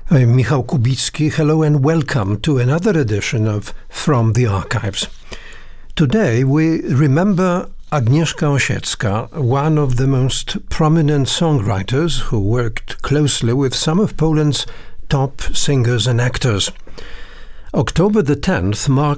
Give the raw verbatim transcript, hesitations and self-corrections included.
I'm Michał Kubicki. Hello and welcome to another edition of From the Archives. Today we remember Agnieszka Osiecka, one of the most prominent songwriters who worked closely with some of Poland's top singers and actors. October the tenth marked